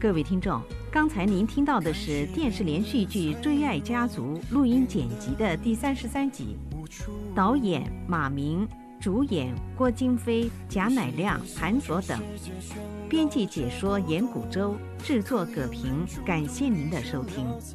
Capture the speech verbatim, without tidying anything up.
各位听众，刚才您听到的是电视连续剧《追爱家族》录音剪辑的第三十三集，导演马明，主演郭京飞、贾乃亮、韩卓等，编辑解说严古洲，制作葛平。感谢您的收听。